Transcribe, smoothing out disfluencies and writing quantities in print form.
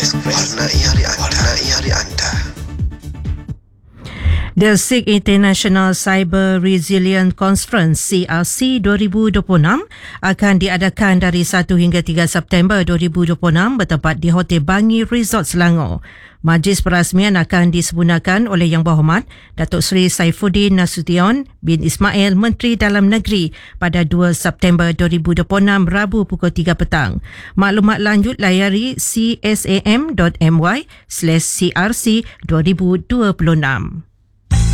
Warnai hari anda. The SIG International Cyber Resilience Conference CRC 2026 akan diadakan dari 1 hingga 3 September 2026 bertempat di Hotel Bangi Resort Selangor. Majlis perasmian akan disempurnakan oleh Yang Berhormat Datuk Seri Saifuddin Nasution bin Ismail, Menteri Dalam Negeri pada 2 September 2026 Rabu pukul 3 petang. Maklumat lanjut layari csam.my/crc 2026.